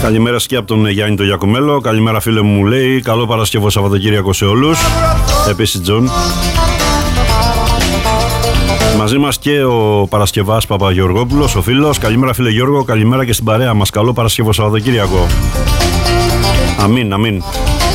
Καλημέρα και από τον Γιάννη τον Γιακουμέλο. Καλημέρα φίλε μου, λέει. Καλό Παρασκευό Σαββατοκύριακο σε όλους. Επίσης Τζον. Μαζί μας και ο Παρασκευάς Παπαγεωργόπουλος, ο φίλος. Καλημέρα φίλε Γιώργο, καλημέρα και στην παρέα μας. Καλό Παρασκευό Σαββατοκύριακο. Αμήν, αμήν.